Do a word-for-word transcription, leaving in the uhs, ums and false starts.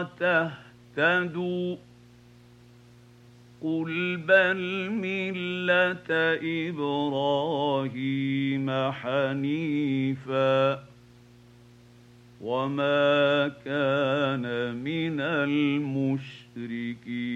تهتدوا قل بل ملة إبراهيم حنيفا وما كان من المشركين